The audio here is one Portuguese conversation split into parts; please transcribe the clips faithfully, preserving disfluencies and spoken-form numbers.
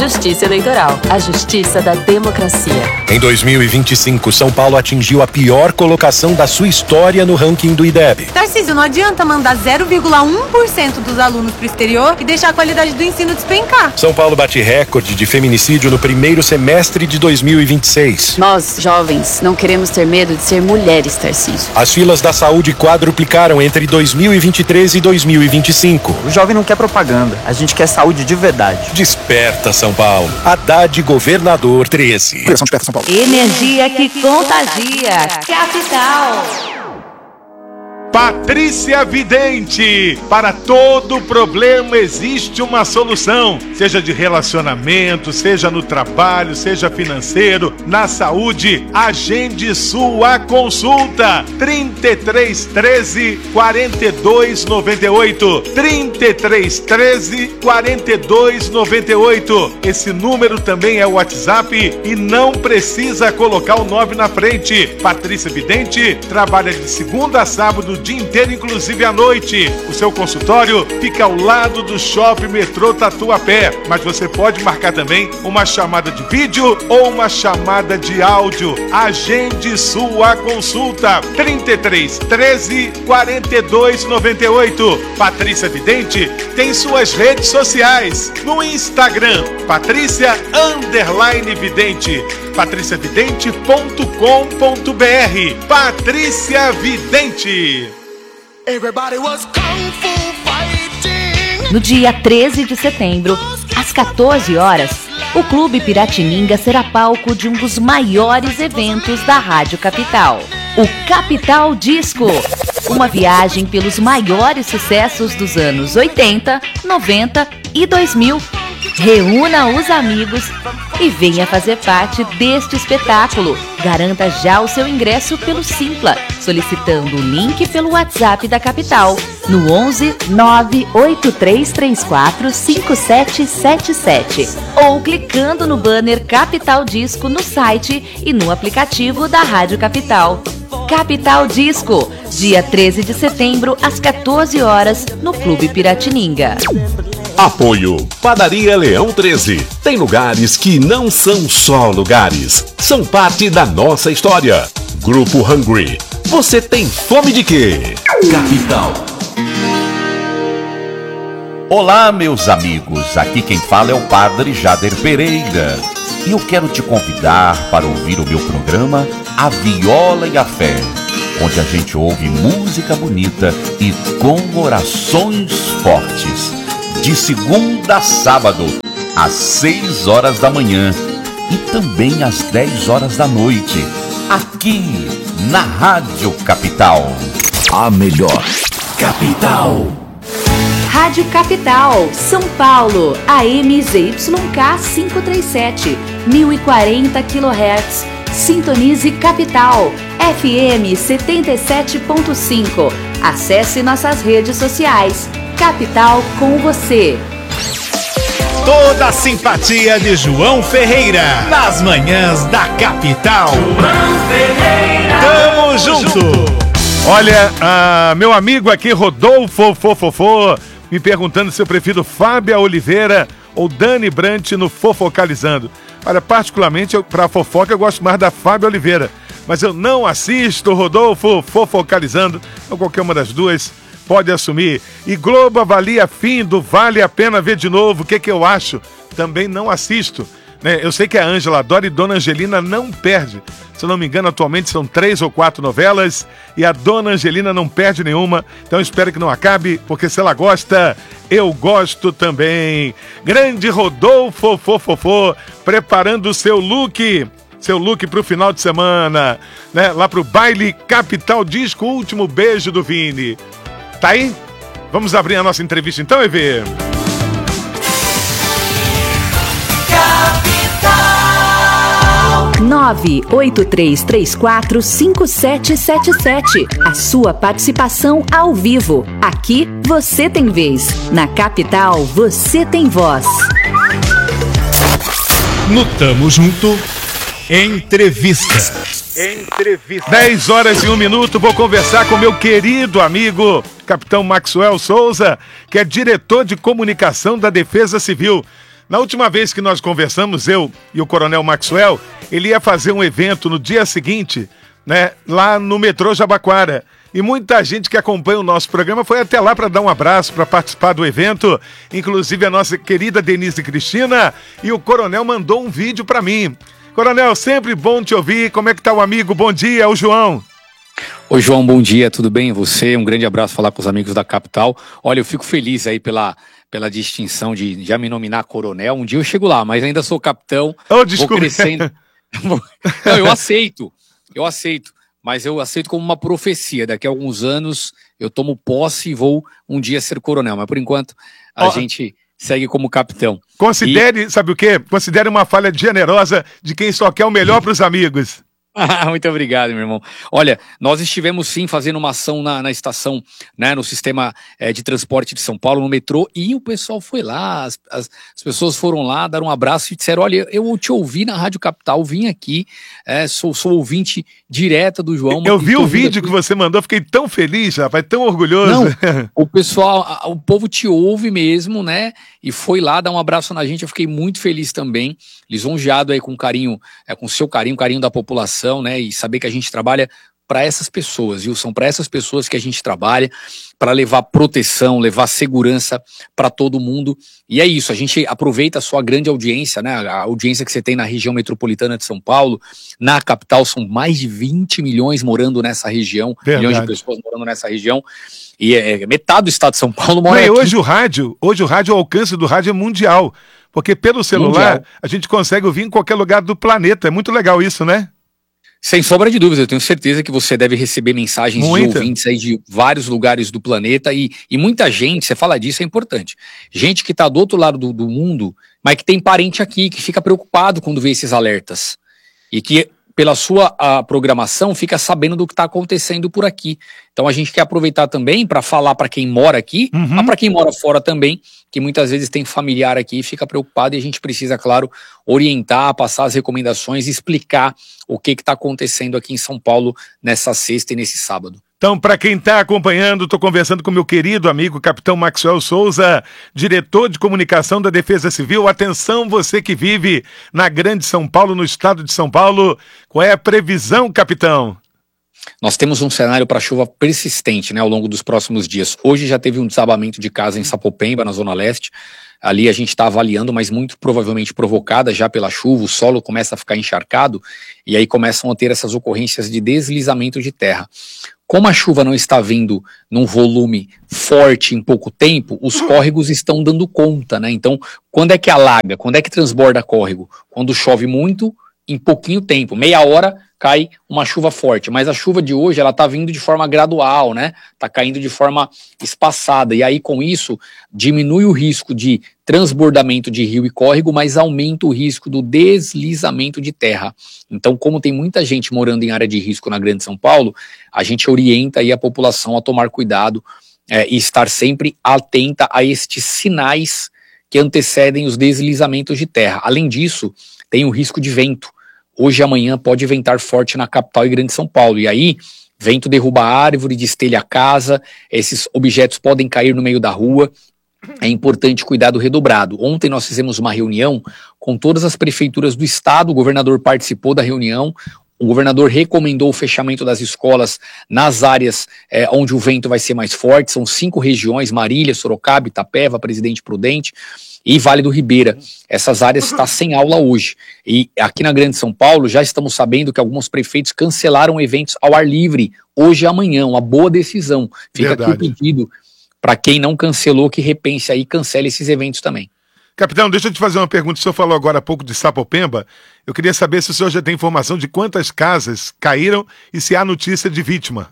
Justiça Eleitoral, a justiça da democracia. Em dois mil e vinte e cinco, São Paulo atingiu a pior colocação da sua história no ranking do I D E B. Tarcísio, não adianta mandar zero vírgula um por cento dos alunos pro exterior e deixar a qualidade do ensino despencar. São Paulo bate recorde de feminicídio no primeiro semestre de dois mil e vinte e seis. Nós, jovens, não queremos ter medo de ser mulheres, Tarcísio. As filas da saúde quadruplicaram entre dois mil e vinte e três e dois mil e vinte e cinco. O jovem não quer propaganda, a gente quer saúde de verdade. Desperta São Paulo. Haddad Governador treze. Desperta São Paulo. Energia que contagia. Capital. Patrícia Vidente, para todo problema existe uma solução, seja de relacionamento, seja no trabalho, seja financeiro, na saúde. Agende sua consulta, trinta e três, treze, quarenta e dois, noventa e oito, trinta e três, treze, quarenta e dois, noventa e oito. Esse número também é o WhatsApp e não precisa colocar o nove na frente. Patrícia Vidente trabalha de segunda a sábado, o dia inteiro, inclusive à noite. O seu consultório fica ao lado do Shopping Metrô Tatuapé, mas você pode marcar também uma chamada de vídeo ou uma chamada de áudio. Agende sua consulta, trinta e três, treze, quarenta e dois, noventa e oito. Patrícia Vidente tem suas redes sociais no Instagram, Patrícia underline Vidente, patricia vidente ponto com ponto br. Patrícia Vidente. No dia treze de setembro, às quatorze horas, o Clube Piratininga será palco de um dos maiores eventos da Rádio Capital, o Capital Disco. Uma viagem pelos maiores sucessos dos anos oitenta, noventa e dois mil. Reúna os amigos e venha fazer parte deste espetáculo. Garanta já o seu ingresso pelo Simpla, solicitando o link pelo WhatsApp da Capital, no onze, nove oito três três quatro, cinco sete sete sete, ou clicando no banner Capital Disco no site e no aplicativo da Rádio Capital. Capital Disco, dia treze de setembro, às quatorze horas, no Clube Piratininga. Apoio Padaria Leão treze. Tem lugares que não são só lugares, são parte da nossa história. Grupo Hungry. Você tem fome de quê? Capital. Olá, meus amigos. Aqui quem fala é o Padre Jader Pereira. E eu quero te convidar para ouvir o meu programa A Viola e a Fé, onde a gente ouve música bonita e com orações fortes. De segunda a sábado, às seis horas da manhã e também às dez horas da noite, aqui na Rádio Capital. A melhor Capital. Rádio Capital, São Paulo, A M Z Y K quinhentos e trinta e sete, mil e quarenta quilohertz. Sintonize Capital, F M setenta e sete ponto cinco. Acesse nossas redes sociais. Capital com você. Toda a simpatia de João Ferreira nas manhãs da Capital. João Ferreira. Tamo junto. Olha, ah, meu amigo aqui, Rodolfo Fofofô, me perguntando se eu prefiro Fábia Oliveira ou Dani Brant no Fofocalizando. Olha, particularmente para fofoca eu gosto mais da Fábia Oliveira, mas eu não assisto Rodolfo Fofocalizando, ou qualquer uma das duas. Pode assumir. E Globo avalia fim do Vale a Pena Ver de Novo. O que, que eu acho? Também não assisto. Né? Eu sei que a Ângela adora e Dona Angelina não perde. Se eu não me engano, atualmente são três ou quatro novelas e a Dona Angelina não perde nenhuma. Então espero que não acabe, porque se ela gosta, eu gosto também. Grande Rodolfo Fofofô, preparando o seu look. Seu look pro final de semana. Né? Lá pro baile Capital Disco, último beijo do Vini. Tá aí? Vamos abrir a nossa entrevista então, Evê? Capital nove oito três três quatro cinco sete sete sete. A sua participação ao vivo. Aqui você tem vez. Na Capital você tem voz. No Tamo Junto, entrevista. Entrevista. dez horas e um minuto, vou conversar com meu querido amigo, Capitão Maxwell Souza, que é diretor de comunicação da Defesa Civil. Na última vez que nós conversamos, eu e o Coronel Maxwell, ele ia fazer um evento no dia seguinte, né, lá no metrô Jabaquara. E muita gente que acompanha o nosso programa foi até lá para dar um abraço, para participar do evento, inclusive a nossa querida Denise Cristina, e o Coronel mandou um vídeo para mim. Coronel, sempre bom te ouvir. Como é que tá o amigo? Bom dia, é o João. Oi, João, bom dia, tudo bem? Você, um grande abraço, falar com os amigos da capital. Olha, eu fico feliz aí pela, pela distinção de já me nominar coronel. Um dia eu chego lá, mas ainda sou capitão. Oh, desculpa. Vou crescendo. Não, eu aceito, eu aceito, mas eu aceito como uma profecia. Daqui a alguns anos eu tomo posse e vou um dia ser coronel, mas por enquanto a oh. gente segue como capitão. Considere, e... sabe o quê? Considere uma falha generosa de quem só quer o melhor para os amigos. Ah, muito obrigado, meu irmão. Olha, nós estivemos sim fazendo uma ação na, na estação, né, no sistema é, de transporte de São Paulo, no metrô, e o pessoal foi lá, as, as, as pessoas foram lá, deram um abraço e disseram, olha, eu te ouvi na Rádio Capital, vim aqui, é, sou, sou ouvinte direta do João. Eu vi o vídeo que você mandou, fiquei tão feliz, rapaz, tão orgulhoso. Não, o pessoal, o povo te ouve mesmo, né, e foi lá dar um abraço na gente, eu fiquei muito feliz também, lisonjeado aí com carinho, é, com seu carinho, carinho da população, né, e saber que a gente trabalha para essas pessoas, viu? São para essas pessoas que a gente trabalha, para levar proteção, levar segurança para todo mundo. E é isso, a gente aproveita a sua grande audiência, né? A audiência que você tem na região metropolitana de São Paulo, na capital, são mais de vinte milhões morando nessa região, Verdade. milhões de pessoas morando nessa região. E é, metade do estado de São Paulo mora Mas aqui. Hoje o rádio, hoje o rádio, o alcance do rádio é mundial, porque pelo celular mundial. A gente consegue ouvir em qualquer lugar do planeta. É muito legal isso, né? Sem sombra de dúvida, eu tenho certeza que você deve receber mensagens Muita. de ouvintes aí de vários lugares do planeta e, e muita gente, você fala disso, é importante. Gente que está do outro lado do, do mundo, mas que tem parente aqui, que fica preocupado quando vê esses alertas. E que, pela sua a programação, fica sabendo do que está acontecendo por aqui. Então a gente quer aproveitar também para falar para quem mora aqui, uhum. mas para quem mora fora também, que muitas vezes tem familiar aqui e fica preocupado, e a gente precisa, claro, orientar, passar as recomendações, explicar o que está acontecendo aqui em São Paulo nessa sexta e nesse sábado. Então, para quem está acompanhando, estou conversando com meu querido amigo, Capitão Maxwell Souza, diretor de comunicação da Defesa Civil. Atenção, você que vive na Grande São Paulo, no estado de São Paulo, qual é a previsão, capitão? Nós temos um cenário para chuva persistente, né, ao longo dos próximos dias. Hoje já teve um desabamento de casa em Sapopemba, na Zona Leste. Ali a gente está avaliando, mas muito provavelmente provocada já pela chuva, o solo começa a ficar encharcado e aí começam a ter essas ocorrências de deslizamento de terra. Como a chuva não está vindo num volume forte em pouco tempo, os córregos estão dando conta, né? Então, quando é que alaga? Quando é que transborda córrego? Quando chove muito, em pouquinho tempo, meia hora cai uma chuva forte, mas a chuva de hoje ela tá vindo de forma gradual, né? Tá caindo de forma espaçada, e aí com isso diminui o risco de transbordamento de rio e córrego, mas aumenta o risco do deslizamento de terra. Então, como tem muita gente morando em área de risco na Grande São Paulo, a gente orienta aí a população a tomar cuidado é, e estar sempre atenta a estes sinais que antecedem os deslizamentos de terra. Além disso, tem o risco de vento. Hoje e amanhã pode ventar forte na capital e Grande São Paulo. E aí, vento derruba a árvore, destelha a casa, esses objetos podem cair no meio da rua. É importante cuidado redobrado. Ontem nós fizemos uma reunião com todas as prefeituras do estado, o governador participou da reunião, o governador recomendou o fechamento das escolas nas áreas é, onde o vento vai ser mais forte. São cinco regiões, Marília, Sorocaba, Itapeva, Presidente Prudente e Vale do Ribeira. Essas áreas estão sem aula hoje. E aqui na Grande São Paulo já estamos sabendo que alguns prefeitos cancelaram eventos ao ar livre hoje e amanhã. Uma boa decisão. Fica Verdade. Aqui o pedido para quem não cancelou que repense aí e cancele esses eventos também. Capitão, deixa eu te fazer uma pergunta. O senhor falou agora há pouco de Sapopemba. Eu queria saber se o senhor já tem informação de quantas casas caíram e se há notícia de vítima.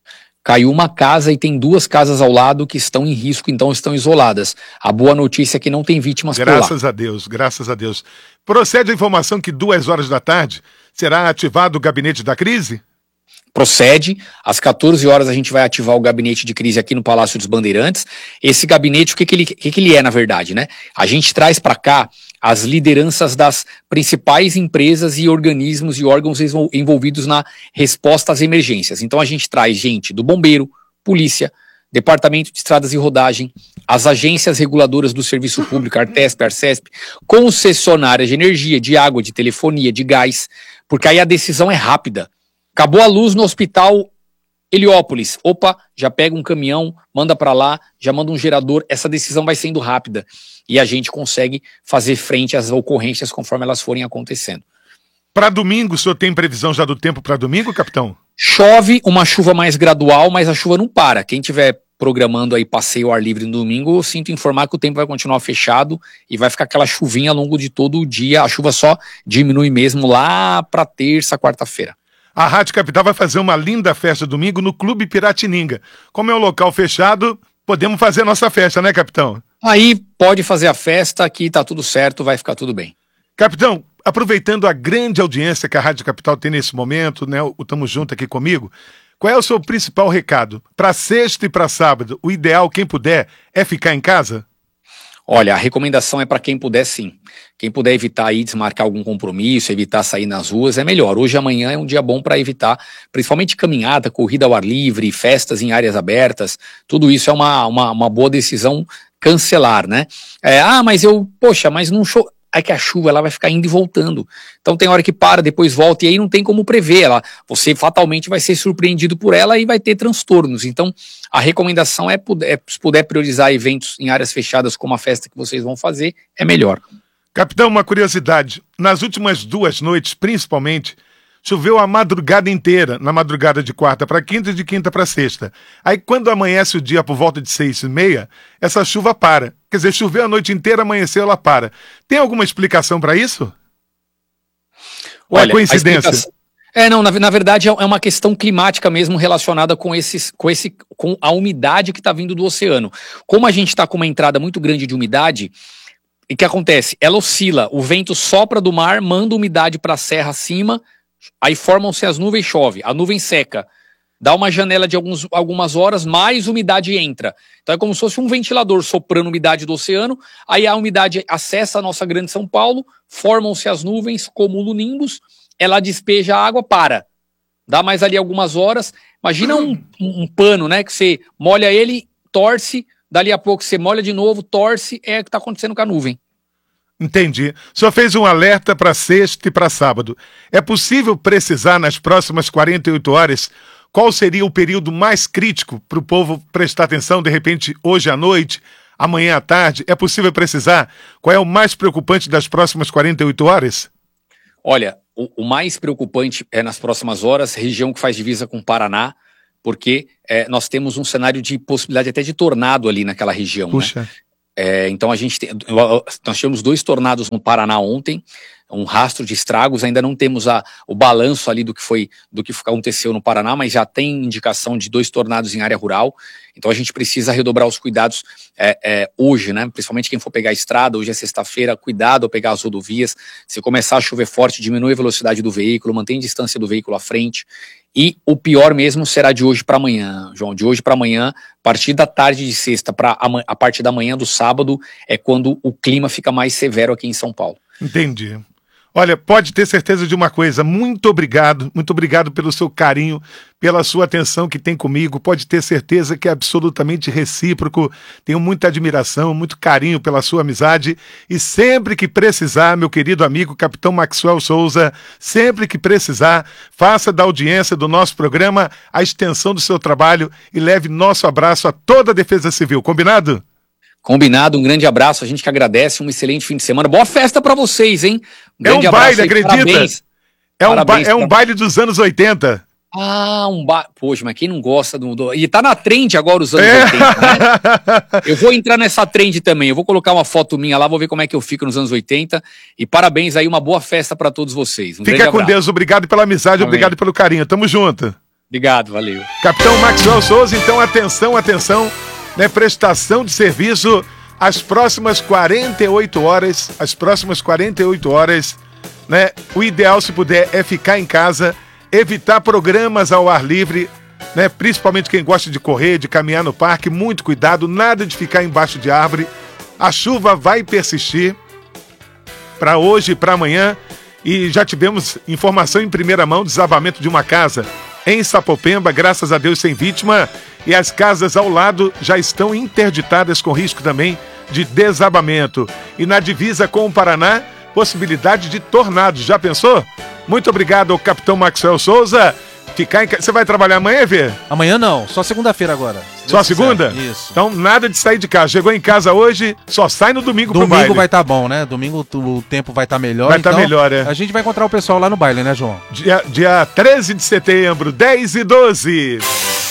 Caiu uma casa e tem duas casas ao lado que estão em risco, então estão isoladas. A boa notícia é que não tem vítimas por lá. Graças a Deus, graças a Deus. Procede a informação que duas horas da tarde será ativado o gabinete da crise? Procede, às quatorze horas a gente vai ativar o gabinete de crise aqui no Palácio dos Bandeirantes. Esse gabinete, o que, que, ele, que, que ele é na verdade, né? A gente traz para cá as lideranças das principais empresas e organismos e órgãos envolvidos na resposta às emergências. Então a gente traz gente do bombeiro, polícia, Departamento de Estradas e Rodagem, as agências reguladoras do serviço público, Artesp, Arcesp, concessionárias de energia, de água, de telefonia, de gás, porque aí a decisão é rápida. Acabou a luz no hospital Heliópolis, opa, já pega um caminhão, manda para lá, já manda um gerador, essa decisão vai sendo rápida e a gente consegue fazer frente às ocorrências conforme elas forem acontecendo. Para domingo, o senhor tem previsão já do tempo para domingo, capitão? Chove, uma chuva mais gradual, mas a chuva não para. Quem tiver programando aí passeio ao ar livre no domingo, eu sinto informar que o tempo vai continuar fechado e vai ficar aquela chuvinha ao longo de todo o dia. A chuva só diminui mesmo lá para terça, quarta-feira. A Rádio Capital vai fazer uma linda festa domingo no Clube Piratininga. Como é um local fechado, podemos fazer a nossa festa, né, capitão? Aí pode fazer a festa, aqui tá tudo certo, vai ficar tudo bem. Capitão, aproveitando a grande audiência que a Rádio Capital tem nesse momento, né, o Tamo Junto aqui comigo, qual é o seu principal recado? Para sexta e para sábado, o ideal, quem puder, é ficar em casa? Olha, a recomendação é para quem puder sim. Quem puder evitar aí desmarcar algum compromisso, evitar sair nas ruas, é melhor. Hoje e amanhã é um dia bom para evitar, principalmente caminhada, corrida ao ar livre, festas em áreas abertas, tudo isso é uma, uma, uma boa decisão cancelar, né? É, ah, mas eu, poxa, mas não show... Aí que a chuva ela vai ficar indo e voltando. Então tem hora que para, depois volta, e aí não tem como prever. Ela, você fatalmente vai ser surpreendido por ela e vai ter transtornos. Então a recomendação é, é se puder priorizar eventos em áreas fechadas como a festa que vocês vão fazer, é melhor. Capitão, uma curiosidade. Nas últimas duas noites, principalmente, choveu a madrugada inteira, na madrugada de quarta para quinta e de quinta para sexta. Aí quando amanhece o dia por volta de seis e meia, essa chuva para. Quer dizer, choveu a noite inteira, amanheceu, ela para. Tem alguma explicação para isso? Ou Olha, é coincidência? Explicação... É, não, na, na verdade é uma questão climática mesmo relacionada com, esses, com, esse, com a umidade que está vindo do oceano. Como a gente está com uma entrada muito grande de umidade, o que acontece? Ela oscila, o vento sopra do mar, manda umidade para a serra acima, aí formam-se as nuvens, chove, a nuvem seca, dá uma janela de alguns, algumas horas, mais umidade entra. Então é como se fosse um ventilador soprando umidade do oceano, aí a umidade acessa a nossa grande São Paulo, formam-se as nuvens, cumulonimbus, ela despeja a água, para. Dá mais ali algumas horas, imagina um, um, um pano, né, que você molha ele, torce, dali a pouco você molha de novo, torce, é o que está acontecendo com a nuvem. Entendi. O senhor fez um alerta para sexta e para sábado. É possível precisar nas próximas quarenta e oito horas qual seria o período mais crítico para o povo prestar atenção, de repente, hoje à noite, amanhã à tarde? É possível precisar qual é o mais preocupante das próximas quarenta e oito horas? Olha, o, o mais preocupante é nas próximas horas, região que faz divisa com o Paraná, porque é, nós temos um cenário de possibilidade até de tornado ali naquela região. Puxa. Né? É, então a gente tem, nós tivemos dois tornados no Paraná ontem, um rastro de estragos, ainda não temos a, o balanço ali do que foi, do que aconteceu no Paraná, mas já tem indicação de dois tornados em área rural, então a gente precisa redobrar os cuidados é, é, hoje, né? Principalmente quem for pegar a estrada, hoje é sexta-feira, cuidado ao pegar as rodovias, se começar a chover forte, diminui a velocidade do veículo, mantém a distância do veículo à frente, e o pior mesmo será de hoje para amanhã, João, de hoje para amanhã, a partir da tarde de sexta para a partir da manhã do sábado, é quando o clima fica mais severo aqui em São Paulo. Entendi. Olha, pode ter certeza de uma coisa, muito obrigado, muito obrigado pelo seu carinho, pela sua atenção que tem comigo, pode ter certeza que é absolutamente recíproco, tenho muita admiração, muito carinho pela sua amizade e sempre que precisar, meu querido amigo Capitão Maxwell Souza, sempre que precisar, faça da audiência do nosso programa a extensão do seu trabalho e leve nosso abraço a toda a Defesa Civil, combinado? Combinado, um grande abraço, a gente que agradece, um excelente fim de semana, boa festa pra vocês, hein? Um é um baile, acredita? Parabéns. É um, ba é um baile dos anos oitenta. Ah, um baile, poxa, mas quem não gosta do... do... E tá na trend agora os anos é. oitenta, né? Eu vou entrar nessa trend também, eu vou colocar uma foto minha lá, vou ver como é que eu fico nos anos oitenta, e parabéns aí, uma boa festa pra todos vocês. Um Fica com Deus, obrigado pela amizade, Amém. Obrigado pelo carinho, tamo junto. Obrigado, valeu. Capitão Maxwell Souza, então atenção, atenção, né, prestação de serviço, as próximas quarenta e oito horas, as próximas quarenta e oito horas, né, o ideal, se puder, é ficar em casa, evitar programas ao ar livre, né, principalmente quem gosta de correr, de caminhar no parque, muito cuidado, nada de ficar embaixo de árvore, a chuva vai persistir para hoje e para amanhã, e já tivemos informação em primeira mão, desabamento de uma casa em Sapopemba, graças a Deus sem vítima, e as casas ao lado já estão interditadas com risco também de desabamento. E na divisa com o Paraná, possibilidade de tornados. Já pensou? Muito obrigado ao capitão Maxwell Souza. Ficar em casa. Você vai trabalhar amanhã, Vê? Amanhã não, só segunda-feira agora. Só a segunda? Isso. Então nada de sair de casa. Chegou em casa hoje, só sai no domingo, domingo pro baile. Domingo vai estar tá bom, né? Domingo o tempo vai estar tá melhor. Vai estar então, tá melhor, é. A gente vai encontrar o pessoal lá no baile, né, João? Dia, dia treze de setembro, dez e doze.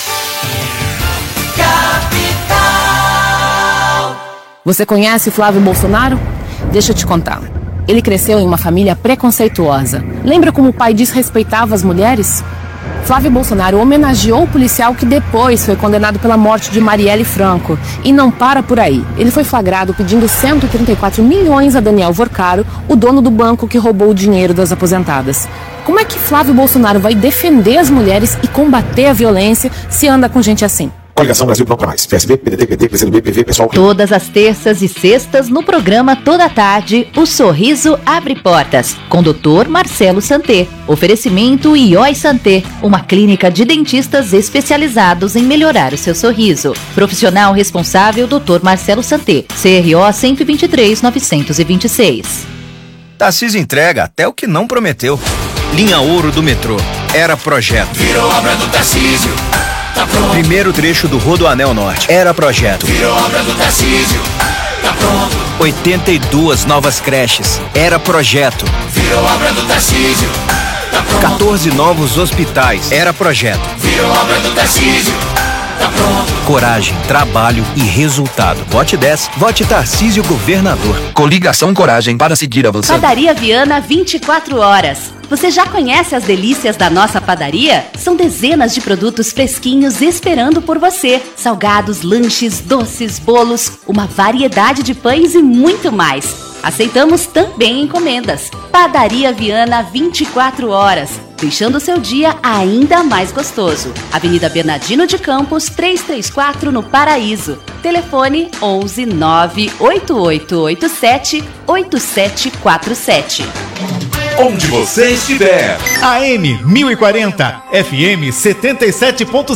Você conhece Flávio Bolsonaro? Deixa eu te contar. Ele cresceu em uma família preconceituosa. Lembra como o pai desrespeitava as mulheres? Flávio Bolsonaro homenageou o policial que depois foi condenado pela morte de Marielle Franco. E não para por aí. Ele foi flagrado pedindo cento e trinta e quatro milhões a Daniel Vorcaro, o dono do banco que roubou o dinheiro das aposentadas. Como é que Flávio Bolsonaro vai defender as mulheres e combater a violência se anda com gente assim? Coligação Brasil Pronto Mais. P S B, P D T, P T, P C do B, P V, Pessoal. Todas as terças e sextas no programa Toda Tarde, o Sorriso Abre Portas, com doutor Marcelo Santé. Oferecimento I O I Santé, uma clínica de dentistas especializados em melhorar o seu sorriso. Profissional responsável, doutor Marcelo Santé. C R O cento e vinte e três, novecentos e vinte e seis. Tarcísio entrega até o que não prometeu. Linha Ouro do metrô. Era projeto. Virou obra do Tarcísio. Tá pronto. Primeiro trecho do Rodoanel Norte. Era projeto. Virou obra do Tarcísio. Tá pronto. oitenta e duas novas creches. Era projeto. Virou obra do Tarcísio. Tá pronto. quatorze novos hospitais. Era projeto. Virou obra do Tarcísio. Tá pronto. Coragem, trabalho e resultado. Vote dez. Vote Tarcísio Governador. Coligação Coragem para seguir avançando. Padaria Viana vinte e quatro horas. Você já conhece as delícias da nossa padaria? São dezenas de produtos fresquinhos esperando por você. Salgados, lanches, doces, bolos, uma variedade de pães e muito mais. Aceitamos também encomendas. Padaria Viana vinte e quatro horas, deixando o seu dia ainda mais gostoso. Avenida Bernardino de Campos, trezentos e trinta e quatro, no Paraíso. Telefone onze nove oito oito oito sete oito sete quatro sete. Onde você estiver. A M mil e quarenta, F M setenta e sete ponto